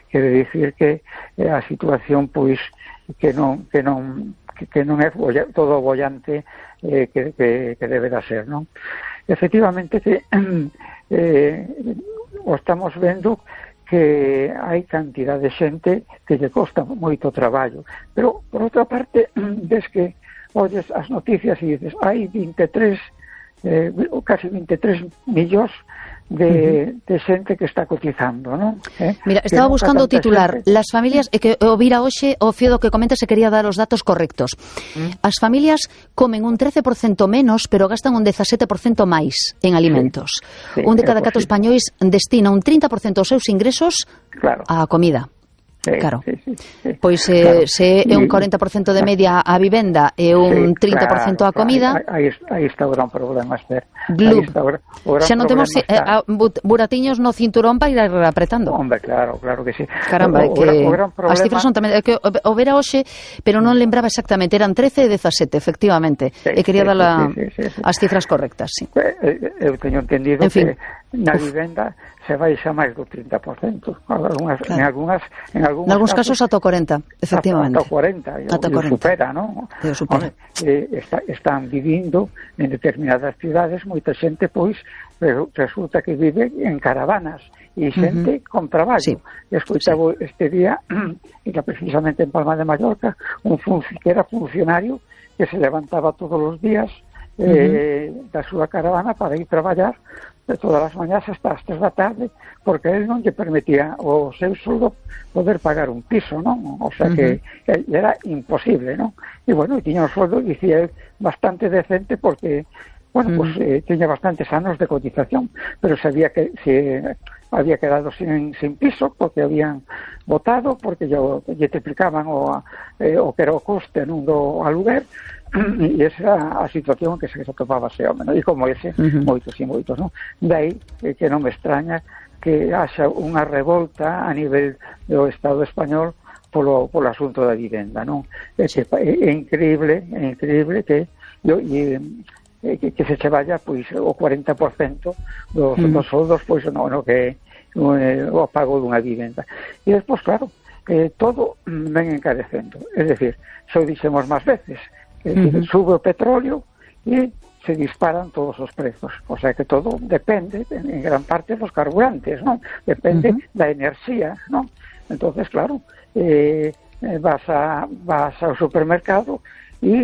quere dicir que a situación pois que non é todo bollante que debe de ser, non? Efectivamente que o estamos vendo que hai cantidad de xente que lle costa moito traballo, pero por outra parte ves que olles as noticias e dices hai casi 23 millóns de xente que está cotizando, non? Mira, estaba buscando o titular, las familias, que o vira hoxe, o fío do que comenta se quería dar os datos correctos. As familias comen un 13% menos, pero gastan un 17% máis en alimentos. Un de cada 4 españois destina un 30% dos seus ingresos á comida. Claro. Pois se é un 40% de media a vivenda e un 30% a comida, aí está o gran problema, Esther. Xa non temos buratiños no cinturón para ir apretando. Hombre, claro que sí. Caramba, é que as cifras son tamén, é que o vera hoxe, pero non lembraba exactamente, eran 13 e 17, efectivamente, e quería dar as cifras correctas, sí. Eu teño entendido que na vivenda se baixa máis do 30%. En algúns casos ata o 40%, efectivamente. Ata o 40%, supera, non? Están vivindo en determinadas cidades, moita xente, pois, resulta que vive en caravanas e xente con traballo. Escoitaba este día, precisamente en Palma de Mallorca, que era funcionario que se levantaba todos os días da súa caravana para ir traballar todas as mañás hasta as 3 da tarde, porque él non lle permitía o seu soldo poder pagar un piso, non? O sea que era imposible, non? E bueno, tiña un soldo, dicía él, bastante decente porque, bueno, pues tiña bastantes anos de cotización, pero sabía que se había quedado sin piso porque habían votado, porque lle triplicaban o que era o coste nun do aluguer, e esa era a situación que se atopaba ese home, non? E como ese, moitos e moitos, non? Daí que non me extraña que haxa unha revolta a nivel do Estado español polo asunto da vivenda, non? É increíble que se che vaya pois o 40% dos soldos pois no que o pago dunha vivenda. E despois, claro, todo ven encarecendo, é dicir, xa o dixemos máis veces, sube o petróleo e se disparan todos os prezos, o sea que todo depende en gran parte dos carburantes, non? Depende da enerxía, non? Entonces, claro, vas ao supermercado e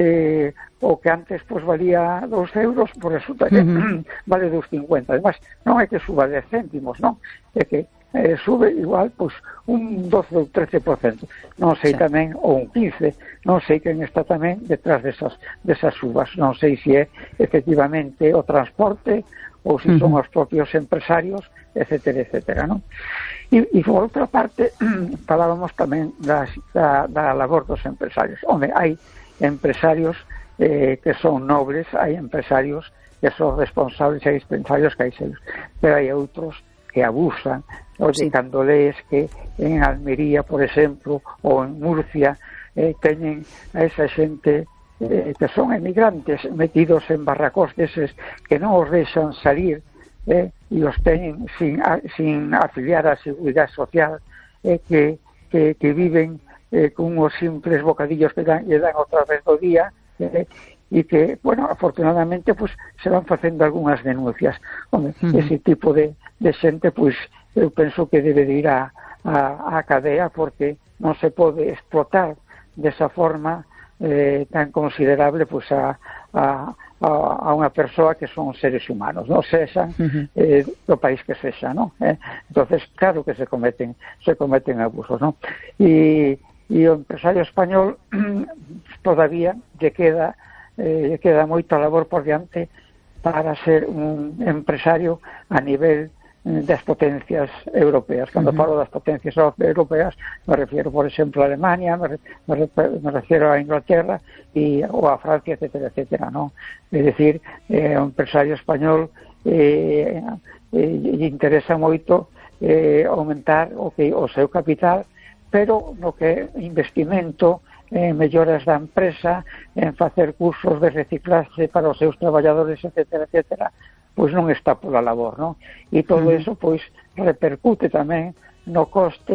o que antes pues valía 2 euros, pues resulta que vale 2,50. Además, non é que suba 10 céntimos, non? É que sube igual pues un 12 ou 13%, non sei tamén, ou un 15%, non sei quen está tamén detrás desas subas, non sei se é efectivamente o transporte ou se son os propios empresarios, etcétera, etcétera, non? E por outra parte, falábamos tamén da labor dos empresarios. Onde hai empresarios que son nobles, hai empresarios que son responsables, hai empresarios que hai serios, pero hai outros que abusan. Oye, cando lees que en Almería, por exemplo, ou en Murcia, teñen a esa xente que son emigrantes metidos en barracós deses que non os deixan salir e os teñen sin afiliar á Seguridade Social, que viven con os simples bocadillos que lle dan outra vez do día, e que, bueno, afortunadamente pues se van facendo algunhas denuncias. Hombre, ese tipo de xente, pues eu penso que debe de ir á cadea, porque non se pode explotar desa forma tan considerable pues a unha persoa que son seres humanos, non sexan do país que sexa, non? Entonces, claro que se cometen abusos, non? E o empresario español todavía lle queda moita labor por diante para ser un empresario a nivel das potencias europeas. Cando falo das potencias europeas me refiero, por exemplo, a Alemania, me refiero a Inglaterra ou a Francia, etcétera, etcétera, non? É dicir, o empresario español lle interesa moito aumentar o seu capital, pero no que investimento, melloras da empresa, en facer cursos de reciclaje para os seus traballadores, etcétera, etcétera, pois non está pola labor, non? E todo eso, pois, repercute tamén no coste